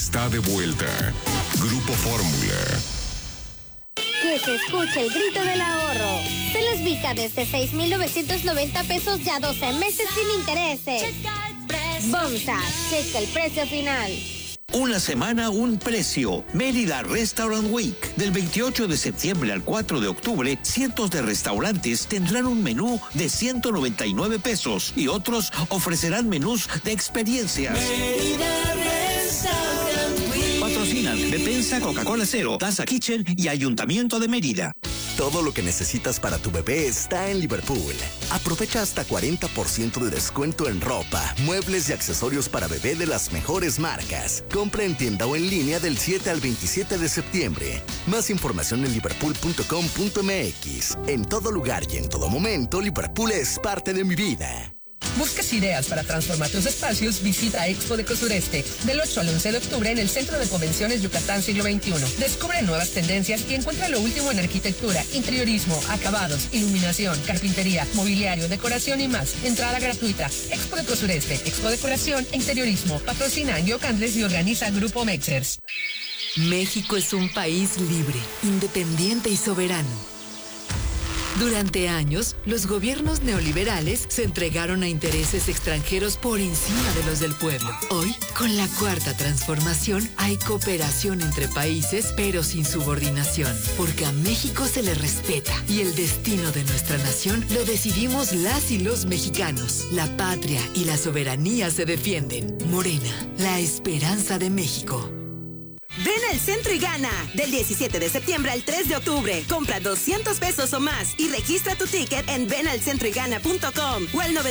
Está de vuelta. Grupo Fórmula. Que se escuche el grito del ahorro. Se los ubica desde 6,990 pesos ya 12 meses sin intereses. Bomsa, checa el precio final. Una semana, un precio. Mérida Restaurant Week. Del 28 de septiembre al 4 de octubre, cientos de restaurantes tendrán un menú de 199 pesos y otros ofrecerán menús de experiencias. Mérida Restaurant Week. Patrocinan Bepensa, Coca-Cola Cero, Taza Kitchen y Ayuntamiento de Mérida. Todo lo que necesitas para tu bebé está en Liverpool. Aprovecha hasta 40% de descuento en ropa, muebles y accesorios para bebé de las mejores marcas. Compra en tienda o en línea del 7 al 27 de septiembre. Más información en liverpool.com.mx. En todo lugar y en todo momento, Liverpool es parte de mi vida. ¿Buscas ideas para transformar tus espacios? Visita Expo de Sureste del 8 al 11 de octubre en el Centro de Convenciones Yucatán Siglo XXI. Descubre nuevas tendencias y encuentra lo último en arquitectura, interiorismo, acabados, iluminación, carpintería, mobiliario, decoración y más. Entrada gratuita. Expo de Sureste, Expo Decoración e Interiorismo. Patrocina Angio Candles y organiza Grupo Mexers. México es un país libre, independiente y soberano. Durante años, los gobiernos neoliberales se entregaron a intereses extranjeros por encima de los del pueblo. Hoy, con la Cuarta Transformación, hay cooperación entre países, pero sin subordinación, porque a México se le respeta y el destino de nuestra nación lo decidimos las y los mexicanos. La patria y la soberanía se defienden. Morena, la esperanza de México. Ven al centro y gana. Del 17 de septiembre al 3 de octubre. Compra 200 pesos o más y registra tu ticket en venalcentroygana.com o al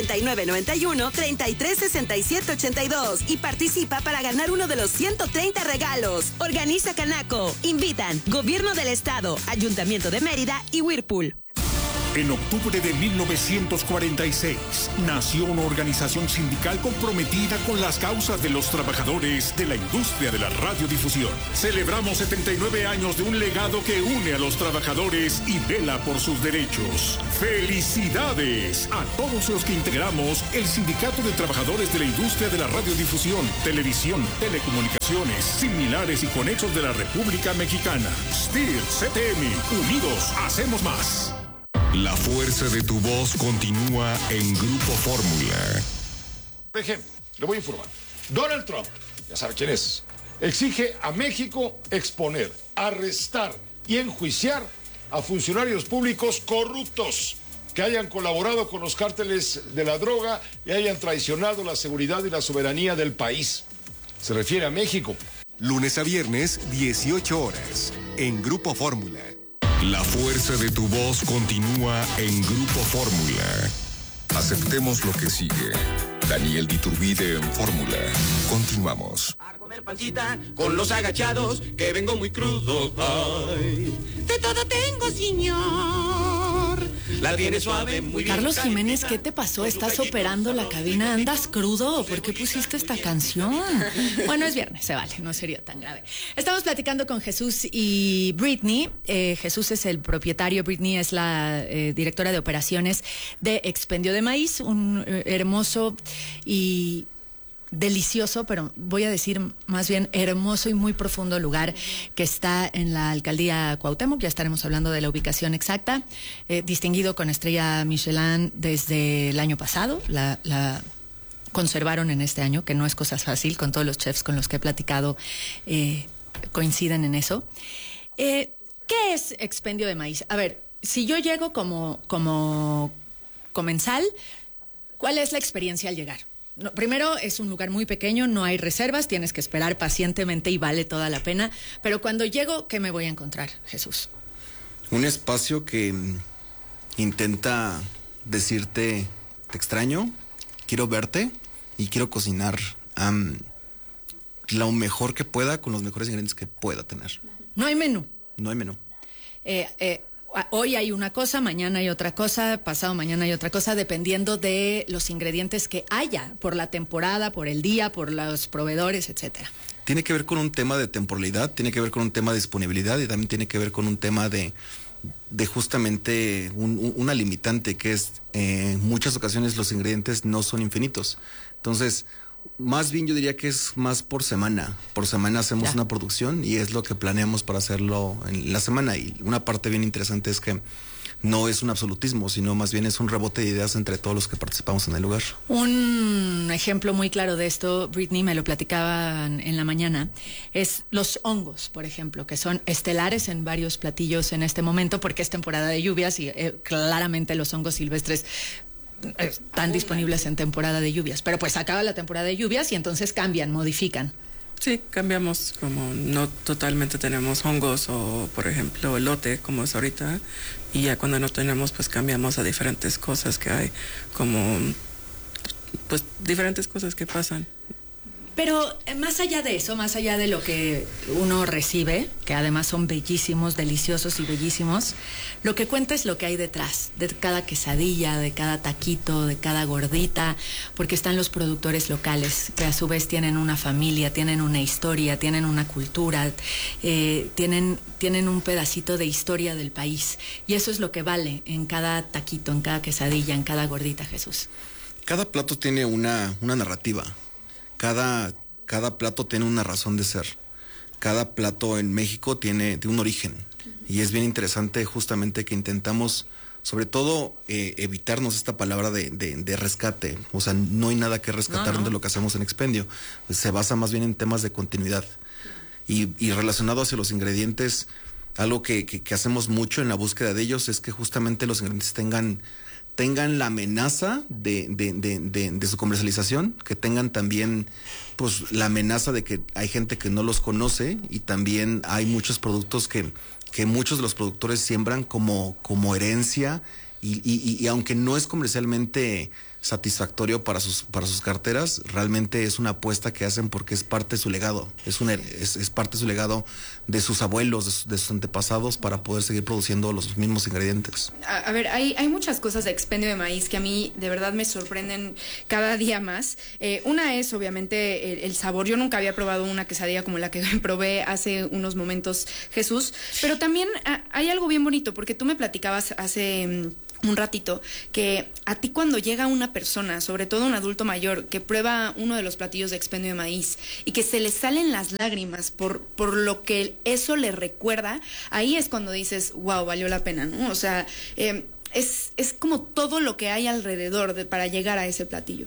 9991-336782 y participa para ganar uno de los 130 regalos. Organiza Canaco. Invitan Gobierno del Estado, Ayuntamiento de Mérida y Whirlpool. En octubre de 1946, nació una organización sindical comprometida con las causas de los trabajadores de la industria de la radiodifusión. Celebramos 79 años de un legado que une a los trabajadores y vela por sus derechos. ¡Felicidades a todos los que integramos el Sindicato de Trabajadores de la Industria de la Radiodifusión, Televisión, Telecomunicaciones, Similares y Conexos de la República Mexicana! STIR, CTM, unidos, hacemos más. La fuerza de tu voz continúa en Grupo Fórmula. Por ejemplo, le voy a informar. Donald Trump, ya sabe quién es, exige a México exponer, arrestar y enjuiciar a funcionarios públicos corruptos que hayan colaborado con los cárteles de la droga y hayan traicionado la seguridad y la soberanía del país. Se refiere a México. Lunes a viernes, 18 horas, en Grupo Fórmula. La fuerza de tu voz continúa en Grupo Fórmula. Aceptemos lo que sigue. Daniel Diturbide en Fórmula. Continuamos. A comer pancita con los agachados, que vengo muy crudo. Ay, de todo tengo, señor. La tiene suave, muy bien. Carlos Jiménez, ¿qué te pasó? ¿Estás operando la cabina? ¿Andas crudo? ¿Por qué pusiste esta canción? Bueno, es viernes, se vale, no sería tan grave. Estamos platicando con Jesús y Britney. Jesús es el propietario, Britney es la directora de operaciones de Expendio de Maíz, un hermoso y delicioso, pero voy a decir más bien hermoso y muy profundo lugar que está en la alcaldía Cuauhtémoc. Ya estaremos hablando de la ubicación exacta. Distinguido con estrella Michelin desde el año pasado. La conservaron en este año, que no es cosa fácil, con todos los chefs con los que he platicado coinciden en eso. ¿Qué es Expendio de Maíz? A ver, si yo llego como comensal, ¿cuál es la experiencia al llegar? No, primero, es un lugar muy pequeño, no hay reservas, tienes que esperar pacientemente y vale toda la pena. Pero cuando llego, ¿qué me voy a encontrar, Jesús? Un espacio que intenta decirte, te extraño, quiero verte y quiero cocinar lo mejor que pueda con los mejores ingredientes que pueda tener. No hay menú. No hay menú. Hoy hay una cosa, mañana hay otra cosa, pasado mañana hay otra cosa, dependiendo de los ingredientes que haya, por la temporada, por el día, por los proveedores, etcétera. Tiene que ver con un tema de temporalidad, tiene que ver con un tema de disponibilidad y también tiene que ver con un tema de justamente una limitante que es, en muchas ocasiones los ingredientes no son infinitos. Entonces, Más bien yo diría que es más por semana. Por semana hacemos una producción y es lo que planeamos para hacerlo en la semana. Y una parte bien interesante es que no es un absolutismo, sino más bien es un rebote de ideas entre todos los que participamos en el lugar. Un ejemplo muy claro de esto, Britney, me lo platicaban en la mañana, es los hongos, por ejemplo, que son estelares en varios platillos en este momento porque es temporada de lluvias y claramente los hongos silvestres están disponibles en temporada de lluvias, pero pues acaba la temporada de lluvias y entonces cambian, modifican. Sí, cambiamos, como no totalmente tenemos hongos o, por ejemplo, elote, como es ahorita, y ya cuando no tenemos, pues cambiamos a diferentes cosas que hay, como, pues, diferentes cosas que pasan. Pero más allá de eso, más allá de lo que uno recibe, que además son bellísimos, deliciosos y bellísimos, lo que cuenta es lo que hay detrás, de cada quesadilla, de cada taquito, de cada gordita, porque están los productores locales, que a su vez tienen una familia, tienen una historia, tienen una cultura, tienen un pedacito de historia del país. Y eso es lo que vale en cada taquito, en cada quesadilla, en cada gordita, Jesús. Cada plato tiene una narrativa. Cada plato tiene una razón de ser. Cada plato en México tiene un origen. Y es bien interesante justamente que intentamos, sobre todo, evitarnos esta palabra de rescate. O sea, no hay nada que rescatar de lo que hacemos en Expendio. Se basa más bien en temas de continuidad. Y relacionado hacia los ingredientes, algo que hacemos mucho en la búsqueda de ellos es que justamente los ingredientes tengan la amenaza de su comercialización, que tengan también pues la amenaza de que hay gente que no los conoce y también hay muchos productos que muchos de los productores siembran como herencia y aunque no es comercialmente satisfactorio para sus carteras, realmente es una apuesta que hacen porque es parte de su legado, es parte de su legado de sus abuelos, de sus antepasados para poder seguir produciendo los mismos ingredientes. A ver, hay muchas cosas de Expendio de Maíz que a mí de verdad me sorprenden cada día más. Una es obviamente el sabor. Yo nunca había probado una quesadilla como la que probé hace unos momentos, Jesús, pero también hay algo bien bonito porque tú me platicabas hace un ratito, que a ti cuando llega una persona, sobre todo un adulto mayor, que prueba uno de los platillos de Expendio de Maíz y que se le salen las lágrimas por lo que eso le recuerda, ahí es cuando dices, wow, valió la pena, ¿no? O sea, es como todo lo que hay alrededor para llegar a ese platillo.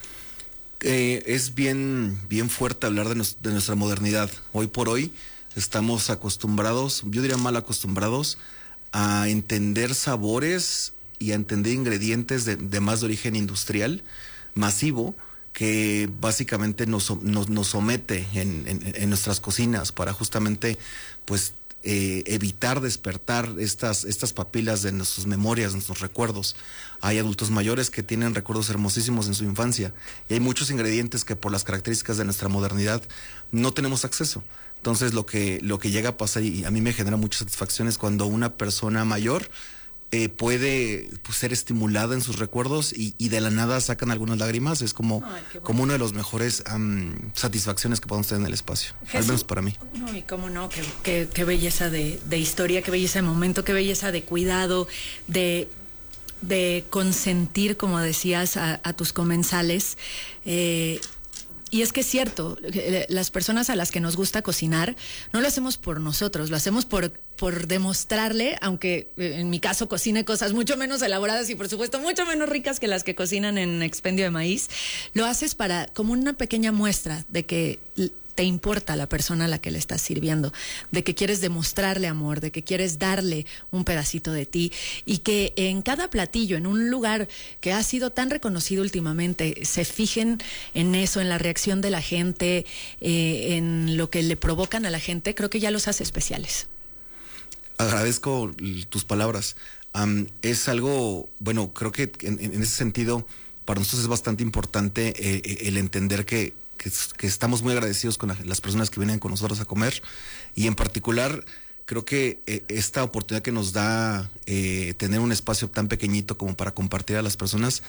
Es bien fuerte hablar de nuestra modernidad. Hoy por hoy estamos acostumbrados, yo diría mal acostumbrados, a entender sabores y a entender ingredientes de más de origen industrial, masivo, que básicamente nos somete en nuestras cocinas para justamente pues evitar despertar estas papilas de nuestras memorias, de nuestros recuerdos. Hay adultos mayores que tienen recuerdos hermosísimos en su infancia y hay muchos ingredientes que por las características de nuestra modernidad no tenemos acceso. Entonces lo que llega a pasar, y a mí me genera mucha satisfacción, es cuando una persona mayor puede ser estimulada en sus recuerdos y de la nada sacan algunas lágrimas. Es como uno de los mejores satisfacciones que podemos tener en el espacio. Jesús, al menos para mí. No, y cómo no, qué belleza de historia, qué belleza de momento, qué belleza de cuidado, de consentir, como decías, a tus comensales. Y es que es cierto, las personas a las que nos gusta cocinar, no lo hacemos por nosotros, lo hacemos por demostrarle, aunque en mi caso cocine cosas mucho menos elaboradas y por supuesto mucho menos ricas que las que cocinan en Expendio de Maíz, lo haces como una pequeña muestra de que te importa la persona a la que le estás sirviendo, de que quieres demostrarle amor, de que quieres darle un pedacito de ti y que en cada platillo, en un lugar que ha sido tan reconocido últimamente, se fijen en eso, en la reacción de la gente, en lo que le provocan a la gente, creo que ya los hace especiales. Agradezco tus palabras. Es algo, bueno, creo que en ese sentido para nosotros es bastante importante el entender que estamos muy agradecidos con las personas que vienen con nosotros a comer y en particular creo que esta oportunidad que nos da tener un espacio tan pequeñito como para compartir a las personas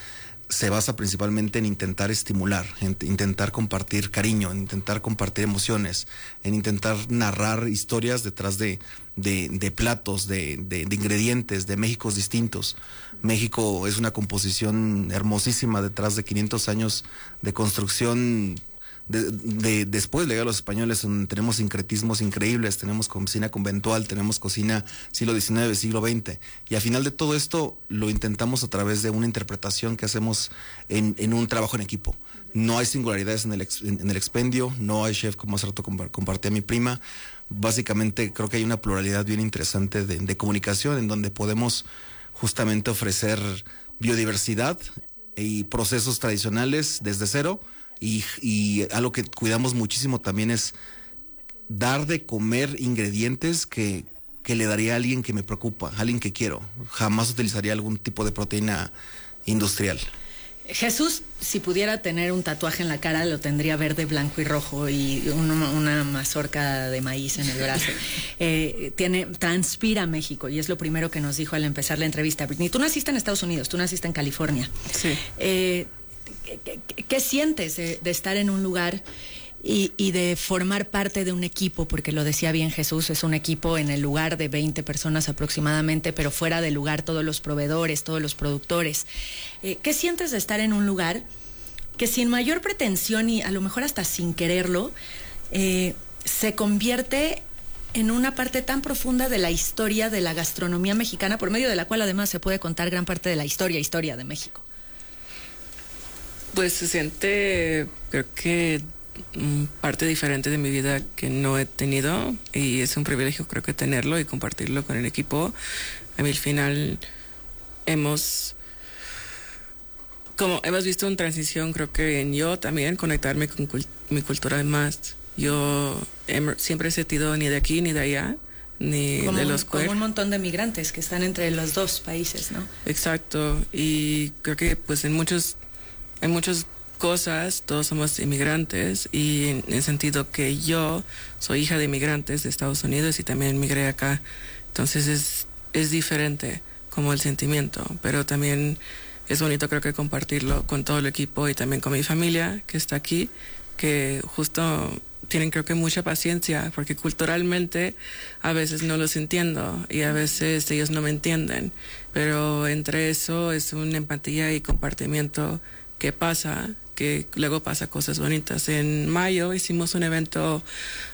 se basa principalmente en intentar estimular, en intentar compartir cariño, en intentar compartir emociones, en intentar narrar historias detrás de platos, de ingredientes, de Méxicos distintos. México es una composición hermosísima detrás de 500 años de construcción. Después de llegar a los españoles, tenemos sincretismos increíbles, tenemos cocina conventual, tenemos cocina siglo XIX, siglo XX, y al final de todo esto lo intentamos a través de una interpretación que hacemos en un trabajo en equipo. No hay singularidades en el expendio, no hay chef, como hace rato compartí a mi prima. Básicamente creo que hay una pluralidad bien interesante de comunicación, en donde podemos justamente ofrecer biodiversidad y procesos tradicionales desde cero. Y algo que cuidamos muchísimo también es dar de comer ingredientes que le daría a alguien que me preocupa, a alguien que quiero. Jamás utilizaría algún tipo de proteína industrial. Jesús, si pudiera tener un tatuaje en la cara, lo tendría verde, blanco y rojo, y una mazorca de maíz en el brazo. Transpira México, y es lo primero que nos dijo al empezar la entrevista. Britney, tú naciste en Estados Unidos, tú naciste en California. Sí. ¿Qué sientes de estar en un lugar y de formar parte de un equipo? Porque lo decía bien Jesús, es un equipo en el lugar de 20 personas aproximadamente, pero fuera del lugar todos los proveedores, todos los productores. ¿Qué sientes de estar en un lugar que sin mayor pretensión y a lo mejor hasta sin quererlo, se convierte en una parte tan profunda de la historia de la gastronomía mexicana, por medio de la cual además se puede contar gran parte de la historia de México? Pues se siente, creo que parte diferente de mi vida que no he tenido, y es un privilegio creo que tenerlo y compartirlo con el equipo. A mí al final hemos visto una transición, creo que en yo también conectarme con mi cultura más. Yo siempre he sentido ni de aquí ni de allá, ni de los como un montón de migrantes que están entre los dos países, ¿no? Exacto, y creo que pues en muchas cosas todos somos inmigrantes, y en el sentido que yo soy hija de inmigrantes de Estados Unidos y también migré acá, entonces es diferente como el sentimiento, pero también es bonito creo que compartirlo con todo el equipo y también con mi familia que está aquí, que justo tienen creo que mucha paciencia, porque culturalmente a veces no los entiendo y a veces ellos no me entienden, pero entre eso es una empatía y compartimiento que luego pasa cosas bonitas. En mayo hicimos un evento